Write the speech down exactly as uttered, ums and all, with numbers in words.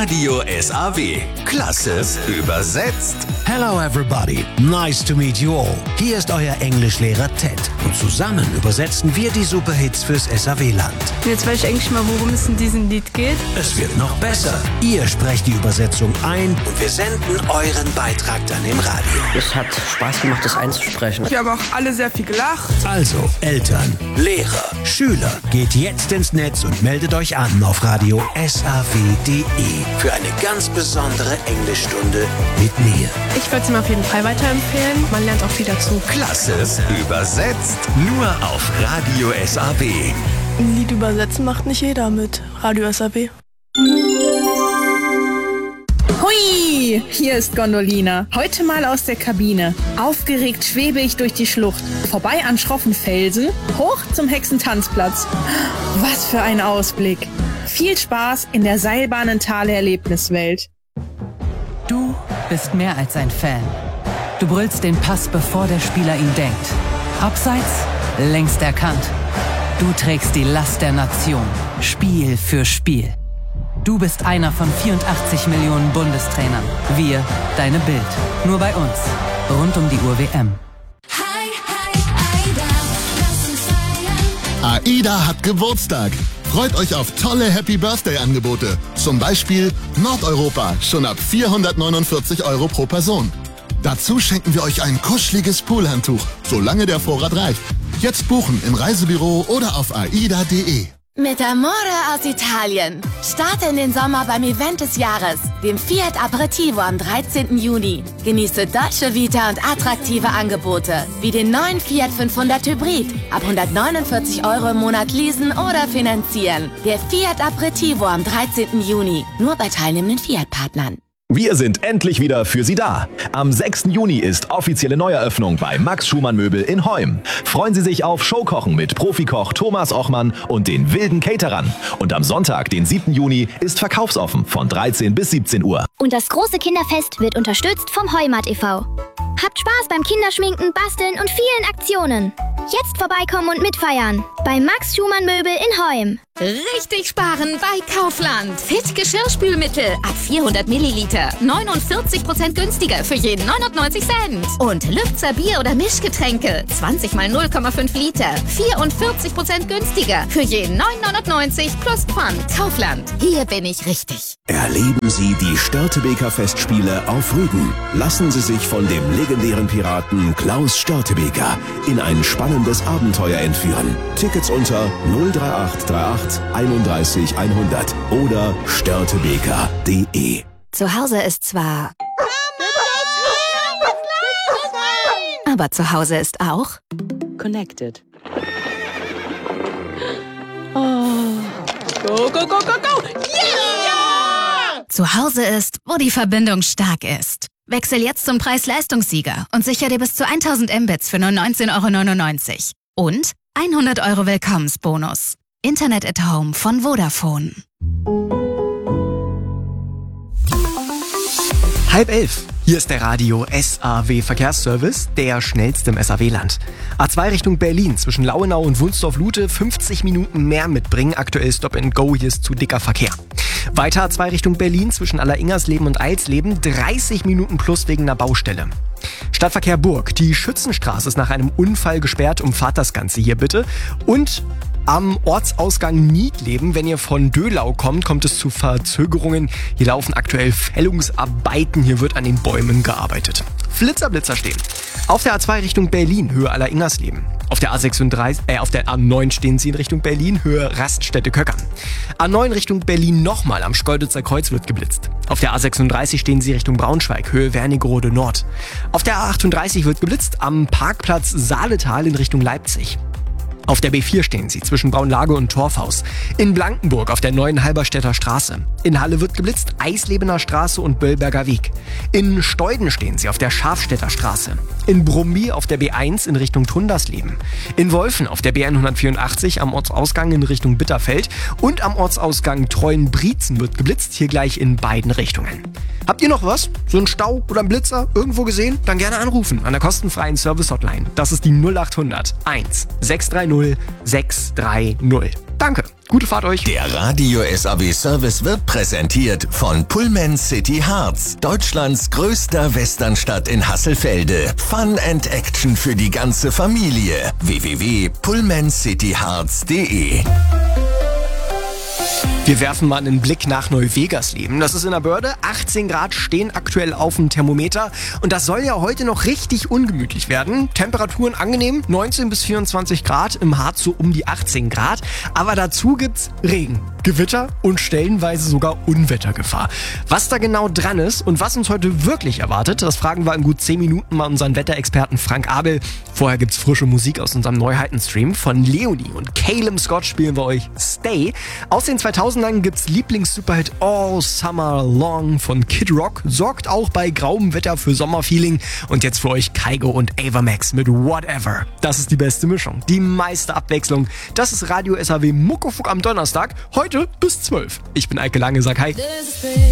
Radio S A W. Klasse übersetzt. Hello everybody, nice to meet you all. Hier ist euer Englischlehrer Ted und zusammen übersetzen wir die Superhits fürs S A W-Land. Jetzt weiß ich eigentlich mal, worum es in diesem Lied geht. Es wird noch besser. Ihr sprecht die Übersetzung ein und wir senden euren Beitrag dann im Radio. Es hat Spaß gemacht, das einzusprechen. Wir haben auch alle sehr viel gelacht. Also, Eltern, Lehrer, Schüler, geht jetzt ins Netz und meldet euch an auf Radio S A W punkt D E für eine ganz besondere Englischstunde mit mir. Ich würde es ihm auf jeden Fall weiterempfehlen. Man lernt auch viel dazu. Klasse übersetzt. Nur auf Radio S A W. Ein Lied übersetzen macht nicht jeder mit Radio S A W. Hui, hier ist Gondolina. Heute mal aus der Kabine. Aufgeregt schwebe ich durch die Schlucht. Vorbei an schroffen Felsen, hoch zum Hexentanzplatz. Was für ein Ausblick. Viel Spaß in der Seilbahnentale-Erlebniswelt. Du bist mehr als ein Fan. Du brüllst den Pass, bevor der Spieler ihn denkt. Abseits, längst erkannt. Du trägst die Last der Nation, Spiel für Spiel. Du bist einer von vierundachtzig Millionen Bundestrainern. Wir, deine Bild. Nur bei uns. Rund um die Uhr W M. AIDA hat Geburtstag. Freut euch auf tolle Happy Birthday-Angebote. Zum Beispiel Nordeuropa, schon ab vierhundertneunundvierzig Euro pro Person. Dazu schenken wir euch ein kuscheliges Poolhandtuch, solange der Vorrat reicht. Jetzt buchen im Reisebüro oder auf aida punkt de. Mit Amore aus Italien. Starte in den Sommer beim Event des Jahres, dem Fiat Aperitivo am dreizehnten Juni. Genieße Dolce Vita und attraktive Angebote, wie den neuen Fiat fünfhundert Hybrid. Ab hundertneunundvierzig Euro im Monat leasen oder finanzieren. Der Fiat Aperitivo am dreizehnten Juni. Nur bei teilnehmenden Fiat-Partnern. Wir sind endlich wieder für Sie da. Am sechsten Juni ist offizielle Neueröffnung bei Max Schumann Möbel in Heum. Freuen Sie sich auf Showkochen mit Profikoch Thomas Ochmann und den wilden Caterern. Und am Sonntag, den siebten Juni, ist verkaufsoffen von dreizehn bis siebzehn Uhr. Und das große Kinderfest wird unterstützt vom Heumat e V Habt Spaß beim Kinderschminken, Basteln und vielen Aktionen. Jetzt vorbeikommen und mitfeiern. Bei Max Schumann Möbel in Heum. Richtig sparen bei Kaufland. Fit Geschirrspülmittel ab vierhundert Milliliter. neunundvierzig Prozent günstiger für jeden neunundneunzig Cent. Und Lübzer Bier- oder Mischgetränke. zwanzig mal null Komma fünf Liter. vierundvierzig Prozent günstiger für jeden neun neunundneunzig plus Pfand. Kaufland. Hier bin ich richtig. Erleben Sie die Störtebeker Festspiele auf Rügen. Lassen Sie sich von dem legendären Piraten Klaus Störtebeker in ein spannendes Abenteuer entführen. Tickets unter null drei acht drei acht einunddreißig hundert oder störtebeker punkt de. Zu Hause ist zwar... Aber zu Hause ist auch... Connected. Oh. Go, go, go, go, go! Yeah! Zu Hause ist, wo die Verbindung stark ist. Wechsel jetzt zum Preis-Leistungssieger und sichere dir bis zu tausend Mbits für nur neunzehn Euro neunundneunzig. Und hundert Euro Willkommensbonus. Internet at Home von Vodafone. Halb elf. Hier ist der Radio S A W Verkehrsservice, der schnellste im S A W-Land. A zwei Richtung Berlin, zwischen Lauenau und Wunsdorf-Lute, fünfzig Minuten mehr mitbringen. Aktuell Stop and Go, hier ist zu dicker Verkehr. Weiter A zwei Richtung Berlin, zwischen Alleringersleben und Eilsleben, dreißig Minuten plus wegen einer Baustelle. Stadtverkehr Burg, die Schützenstraße ist nach einem Unfall gesperrt, umfahrt das Ganze hier bitte. Und am Ortsausgang Niedleben, wenn ihr von Dölau kommt, kommt es zu Verzögerungen. Hier laufen aktuell Fällungsarbeiten, hier wird an den Bäumen gearbeitet. Flitzerblitzer stehen. Auf der A zwei Richtung Berlin, Höhe Alleringersleben. Auf der A sechsunddreißig, äh, auf der A neun stehen sie in Richtung Berlin, Höhe Raststätte-Köckern. A neun Richtung Berlin nochmal, am Schkeuditzer Kreuz wird geblitzt. Auf der A sechsunddreißig stehen sie Richtung Braunschweig, Höhe Wernigerode Nord. Auf der A achtunddreißig wird geblitzt, am Parkplatz Saaletal in Richtung Leipzig. Auf der B vier stehen sie zwischen Braunlage und Torfhaus. In Blankenburg auf der neuen Halberstädter Straße. In Halle wird geblitzt, Eislebener Straße und Böllberger Weg. In Steuden stehen sie auf der Schafstädter Straße. In Brumby auf der B eins in Richtung Tundersleben. In Wolfen auf der B hundertvierundachtzig am Ortsausgang in Richtung Bitterfeld. Und am Ortsausgang Treuenbrietzen wird geblitzt, hier gleich in beiden Richtungen. Habt ihr noch was? So einen Stau oder einen Blitzer irgendwo gesehen? Dann gerne anrufen an der kostenfreien Service-Hotline. Das ist die null acht hundert eins sechs drei null sechs drei null. Danke. Gute Fahrt euch. Der Radio S A W Service wird präsentiert von Pullman City Harz, Deutschlands größter Westernstadt in Hasselfelde. Fun and Action für die ganze Familie. w w w punkt pullman city harz punkt d e Wir werfen mal einen Blick nach Neuvegasleben. Das ist in der Börde. achtzehn Grad stehen aktuell auf dem Thermometer. Und das soll ja heute noch richtig ungemütlich werden. Temperaturen angenehm, neunzehn bis vierundzwanzig Grad. Im Harz so um die achtzehn Grad. Aber dazu gibt's Regen, Gewitter und stellenweise sogar Unwettergefahr. Was da genau dran ist und was uns heute wirklich erwartet, das fragen wir in gut zehn Minuten mal unseren Wetterexperten Frank Abel. Vorher gibt's frische Musik aus unserem Neuheitenstream. Von Leonie und Caleb Scott spielen wir euch Stay. Aus den zweitausendern gibt's Lieblings-Superhit All Summer Long von Kid Rock. Sorgt auch bei grauem Wetter für Sommerfeeling. Und jetzt für euch Kygo und Ava Max mit Whatever. Das ist die beste Mischung, die meiste Abwechslung. Das ist Radio S A W Muckefuck am Donnerstag. Heute bis zwölf. Ich bin Eike Lange, sag hi.